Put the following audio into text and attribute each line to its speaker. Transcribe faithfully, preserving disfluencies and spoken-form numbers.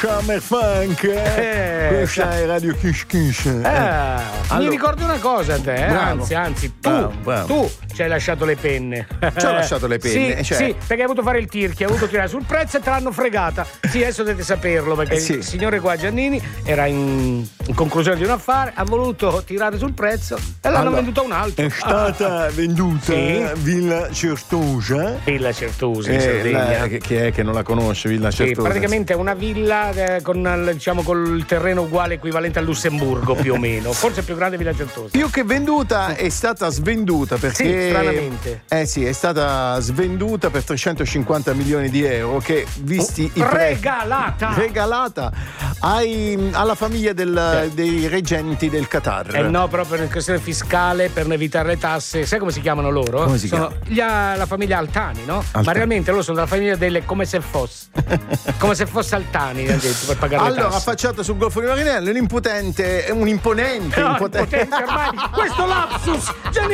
Speaker 1: Summer Funk, eh?
Speaker 2: Eh,
Speaker 1: Questa è Radio Kish Kish. Eh.
Speaker 2: Eh,
Speaker 1: Allora.
Speaker 2: Mi ricordi una cosa a te, eh?
Speaker 1: Bravo.
Speaker 2: anzi, anzi, tu,
Speaker 1: Bravo, bravo.
Speaker 2: tu ci hai lasciato le penne.
Speaker 1: Ci ho lasciato le penne,
Speaker 2: Sì,
Speaker 1: cioè-
Speaker 2: sì, perché hai voluto fare il tirchio, hai voluto tirare sul prezzo e te l'hanno fregata. Sì, adesso dovete saperlo, perché
Speaker 1: Eh, sì.
Speaker 2: il signore qua Giannini era in, in conclusione di un affare, ha voluto tirare sul prezzo e l'hanno
Speaker 1: Allora,
Speaker 2: venduto a un altro.
Speaker 1: È stata venduta
Speaker 2: Sì.
Speaker 1: Villa Certosa.
Speaker 2: Villa Certosa in
Speaker 1: Eh,
Speaker 2: Sardegna.
Speaker 1: la- che, che è che non la conosce Villa
Speaker 2: Sì,
Speaker 1: Certosa?
Speaker 2: praticamente è una villa eh, con il- diciamo col terreno uguale equivalente a Lussemburgo più o meno, forse più grande Villa Certosa.
Speaker 1: Più che venduta è stata svenduta perché
Speaker 2: Sì, stranamente.
Speaker 1: Eh sì, è stata svenduta per trecentocinquanta milioni di euro che visti i prezzi
Speaker 2: Regalata!
Speaker 1: regalata ai- alla famiglia del-
Speaker 2: Sì.
Speaker 1: dei reggenti del Qatar.
Speaker 2: Eh no, proprio in questione fiscale per evitare le tasse. Sai come si chiamano loro?
Speaker 1: Come si
Speaker 2: sono gli, la famiglia Altani, no?
Speaker 1: Altani.
Speaker 2: Ma realmente loro sono della famiglia delle come se fosse. come se fosse Altani, hanno detto, per pagare
Speaker 1: Allora,
Speaker 2: le tasse.
Speaker 1: affacciata sul Golfo di Marinello, un impotente, un imponente,
Speaker 2: No,
Speaker 1: impotente.
Speaker 2: impotente ormai. Questo lapsus!